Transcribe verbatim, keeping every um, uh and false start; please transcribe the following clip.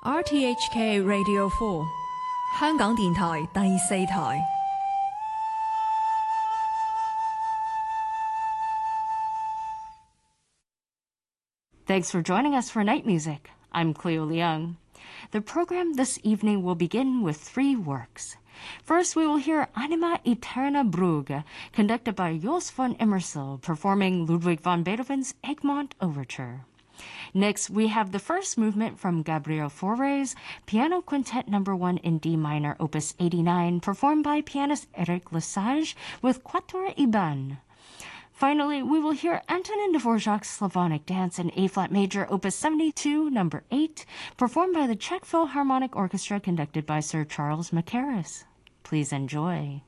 R T H K Radio Four， 香港電台第四台。 Thanks for joining us for Night Music. I'm Cleo Leung. The program this evening will begin with three works. First, we will hear Anima Aeterna Brugge, conducted by Jos von Emmersel, performing Ludwig van Beethoven's Egmont Overture. Next, we have the first movement from Gabriel Fauré's Piano Quintet Number one in D minor, Opus eighty-nine, performed by pianist Eric Lesage with Quatuor Iban. Finally, we will hear Antonin Dvorak's Slavonic Dance in A-flat major, Opus seventy-two, Number eight, performed by the Czech Philharmonic Orchestra, conducted by Sir Charles Mackerras. Please enjoy.